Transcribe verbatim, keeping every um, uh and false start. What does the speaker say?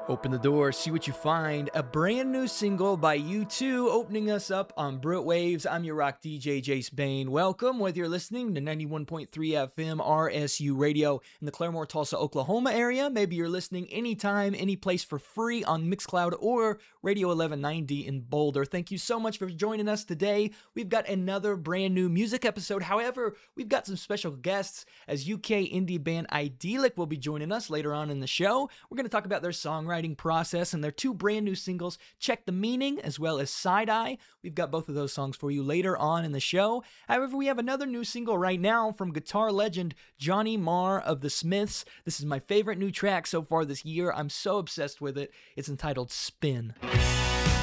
Open the door, see what you find. A brand new single by U two opening us up on Brit Waves. I'm your rock D J, Jace Bain. Welcome, whether you're listening to ninety-one point three F M R S U Radio in the Claremore, Tulsa, Oklahoma area. Maybe you're listening anytime, any place for free on Mixcloud or Radio eleven ninety in Boulder. Thank you so much for joining us today. We've got another brand new music episode. However, we've got some special guests as U K indie band Idyllic will be joining us later on in the show. We're going to talk about their songwriting process and their two brand new singles, Check the Meaning as well as Side Eye. We've got both of those songs for you later on in the show. However, we have another new single right now from guitar legend Johnny Marr of the Smiths. This is my favorite new track so far this year. I'm so obsessed with it. It's entitled Spin.